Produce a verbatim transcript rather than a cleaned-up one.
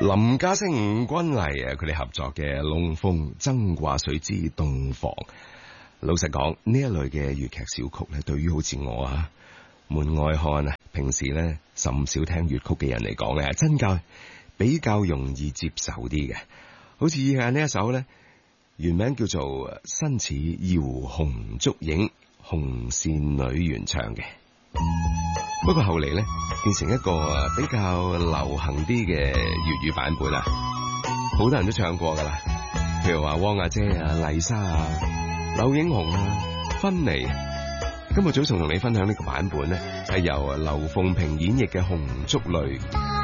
林家聲、吳君麗啊，佢哋合作嘅《龍鳳爭掛水之洞房》。老實講，呢一類嘅粵劇小曲咧，對於好似我啊門外漢啊，平時咧甚少聽粵曲嘅人嚟講咧，真教比較容易接受啲嘅。好似以下呢一首咧，原名叫做《身似搖紅燭影》，紅線女原唱嘅。不過後嚟咧，變成一個比較流行啲嘅粵語版本啦，好多人都唱過噶啦，譬如話汪阿姐啊、麗莎啊、柳英雄啊、芬妮。今日早上同你分享呢個版本咧，係由劉鳳萍演繹嘅《紅燭淚》。